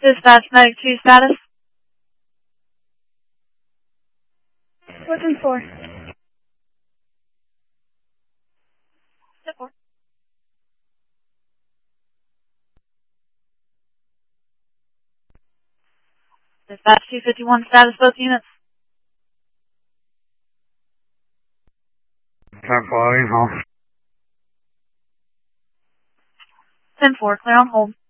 Dispatch Medic 2 status. What's in 4? Step 4. Dispatch 251 status, both units. 10-4, hold. 10-4, clear on hold.